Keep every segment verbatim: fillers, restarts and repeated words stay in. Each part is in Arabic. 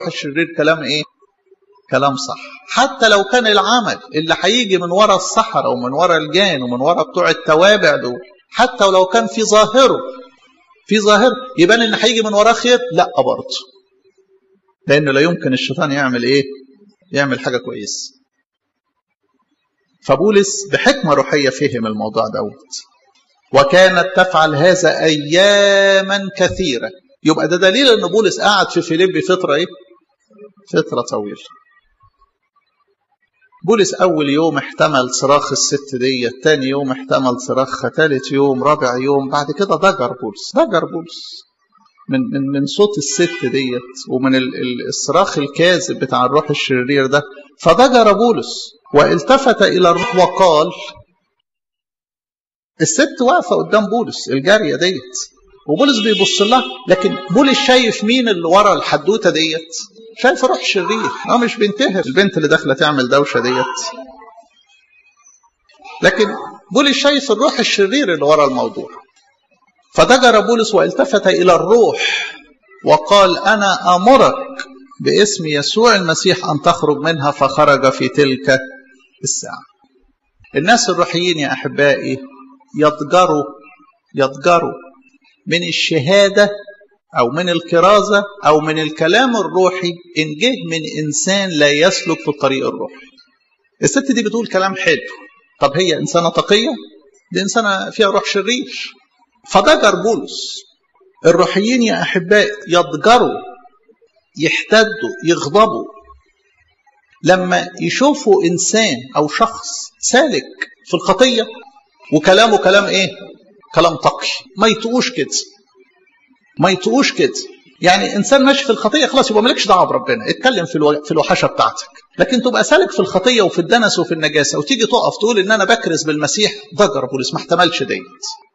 الشرير كلام ايه؟ كلام صح. حتى لو كان العمل اللي هيجي من وراء السحرة ومن وراء الجان ومن وراء بتوع التوابع دول، حتى ولو كان في ظاهره في ظاهر يبان ان هيجي من وراه خير، لا برضه، لانه لا يمكن الشيطان يعمل ايه؟ يعمل حاجه كويسه. فبولس بحكمه روحيه فهم الموضوع دوت، وكانت تفعل هذا اياما كثيره. يبقى ده دليل ان بولس قعد في فيليبي فتره ايه؟ فتره طويله. بولس اول يوم احتمل صراخ الست دي، تاني يوم احتمل صراخها، ثالث يوم، رابع يوم، بعد كده ضجر بولس ضجر بولس من من من صوت الست ديت ومن الصراخ الكاذب بتاع الروح الشرير ده. فضجر بولس والتفت الى الروح وقال، الست واقفه قدام بولس الجاريه ديت وبولس بيبص لها، لكن بولس شايف مين اللي ورا الحدوته ديت؟ شايف روح شرير. اه مش بينتهر البنت اللي داخله تعمل دوشه ديت، لكن بولس شايف الروح الشرير اللي ورا الموضوع. فضجر بولس والتفت الى الروح وقال، انا امرك باسم يسوع المسيح ان تخرج منها. فخرج في تلك الساعه. الناس الروحيين يا احبائي يضجروا يضجروا من الشهاده أو من الكرازة أو من الكلام الروحي إن جه من إنسان لا يسلك في الطريق الروحي. الست دي بتقول كلام حلو، طب هي إنسانة تقية؟ دي إنسانة فيها روح شرير. فضجر بولس. الروحيين يا أحبائي يضجروا، يحتدوا، يغضبوا لما يشوفوا إنسان أو شخص سالك في الخطية وكلامه كلام إيه؟ كلام تقي. ما يطقوش كده، ما يطقوش كده. يعني انسان ماشي في الخطيه خلاص يبقى مالكش دعوه بربنا، اتكلم في الو... في الوحشه بتاعتك. لكن تبقى سالك في الخطيه وفي الدنس وفي النجاسه وتيجي تقف تقول ان انا بكرز بالمسيح، ضجر بولس ما احتملش ديت.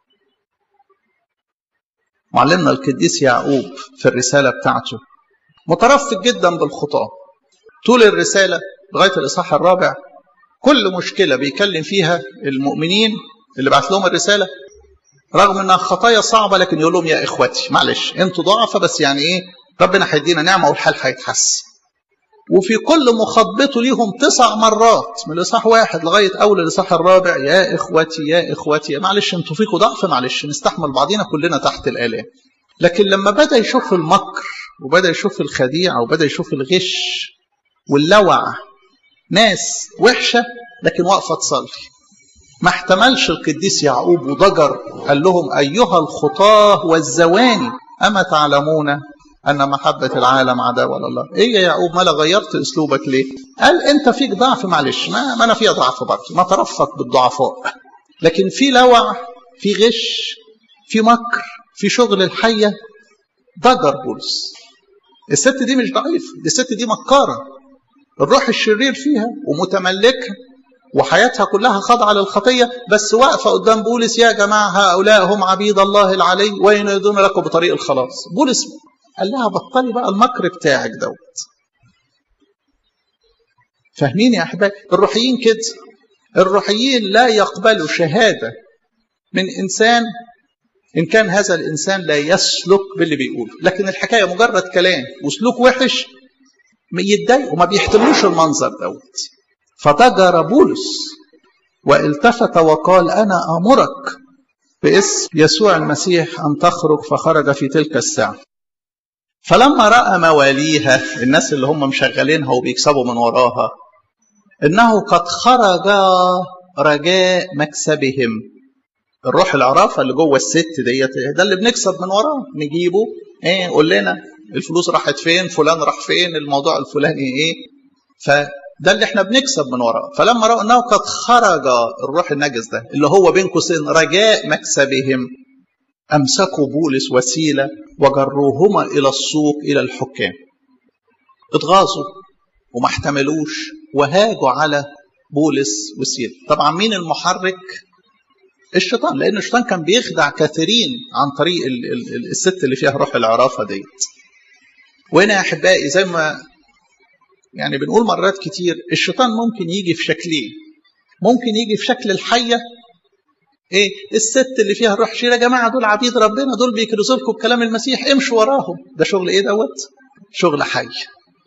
معلمنا القديس يعقوب في الرساله بتاعته مترفق جدا بالخطاه. طول الرساله لغايه الاصحاح الرابع كل مشكله بيكلم فيها المؤمنين اللي بعت لهم الرساله، رغم انها خطايا صعبه، لكن يقول لهم يا اخواتي معلش انتوا ضعفه، بس يعني ايه ربنا هيدينا نعمه والحال هيتحسن. وفي كل مخاطبته ليهم تسع مرات من الاصحاح واحد لغايه اول الاصحاح الرابع، يا اخواتي يا اخواتي، معلش انتوا فيكم ضعف، معلش نستحمل بعضينا كلنا تحت الالام. لكن لما بدا يشوف المكر وبدا يشوف الخديعه وبدا يشوف الغش واللوع، ناس وحشه لكن واقفه تصلي، ما احتملش القديس يعقوب وضجر، قال لهم أيها الخطاه والزواني أما تعلمون أن محبة العالم عداوة لله. إيه يا يعقوب مالا غيرت أسلوبك ليه؟ قال أنت فيك ضعف، معلش ما, ما أنا فيها ضعف برضه، ما ترفق بالضعفاء، لكن في لوع، في غش، في مكر، في شغل الحية. ضجر بولس. الست دي مش ضعيف، دي الست دي مكارة، الروح الشرير فيها ومتملكها وحياتها كلها خاضعة للخطية، بس واقفة قدام بولس، يا جماعة هؤلاء هم عبيد الله العلي وينادون لكم بطريق الخلاص. بولس قال لها بطلي بقى المكر بتاعك دوت. فاهمين يا أحبائي؟ الروحيين كده، الروحيين لا يقبلوا شهادة من إنسان إن كان هذا الإنسان لا يسلك باللي بيقوله، لكن الحكاية مجرد كلام وسلوك وحش يتضايقوا وما بيحتملوش المنظر دوت. فضجر بولس والتفت وقال أنا أمرك باسم يسوع المسيح أن تخرج. فخرج في تلك الساعة. فلما رأى مواليها، الناس اللي هم مشغلينها وبيكسبوا من وراها، إنه قد خرج رجاء مكسبهم. الروح العرافة اللي جوه الست ديت ده اللي بنكسب من وراه، نجيبه ايه، قول لنا الفلوس راحت فين، فلان راح فين، الموضوع الفلاني ايه، فده اللي احنا بنكسب من وراه. فلما رأوا انه قد خرج الروح النجس ده اللي هو بين قوسين رجاء مكسبهم، امسكوا بولس وسيلة وجروهما الى السوق الى الحكام. اتغاظوا وما احتملوش وهاجوا على بولس وسيلة. طبعا مين المحرك؟ الشيطان، لأن الشيطان كان بيخدع كثيرين عن طريق الست اللي فيها روح العرافة ديت. وهنا يا أحبائي زي ما يعني بنقول مرات كتير، الشيطان ممكن يجي في شكلين. ممكن يجي في شكل الحية، ايه الست اللي فيها روح شرير، يا جماعة دول عبيد ربنا، دول بيكرزوا لكم بكلام المسيح، امشوا وراهم. ده شغل ايه دوت؟ شغل حي.